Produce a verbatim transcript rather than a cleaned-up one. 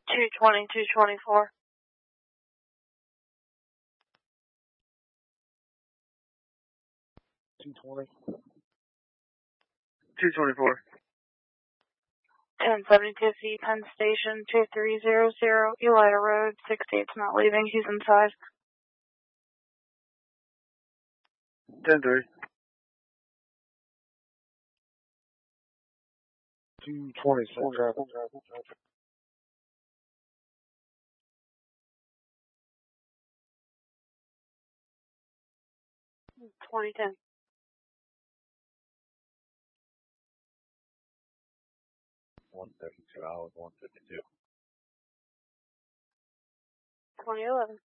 two twenty, two twenty-four. two twenty. two twenty-four. ten seventy-two C, Penn Station, two three zero zero, Elida Road, sixty-eight's not leaving, he's inside. ten three. two twenty, same traffic. twenty ten. one thirty-two hours, one fifty-two. twenty eleven.